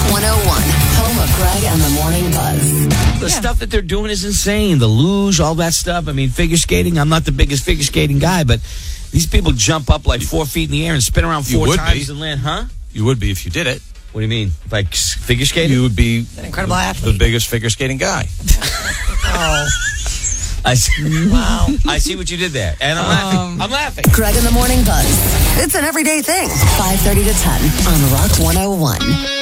101, home of Greg and the Morning Buzz. The stuff that they're doing is insane. The luge, all that stuff. I mean, figure skating. I'm not the biggest figure skating guy, but these people jump up like 4 feet in the air and spin around four times and land, huh? You would be if you did it. What do you mean? Like figure skating? You would be an incredible athlete. The biggest figure skating guy. Oh. I see. Wow. I see what you did there. And I'm laughing. Greg and the Morning Buzz. It's an everyday thing. 5:30 to 10 on Rock 101.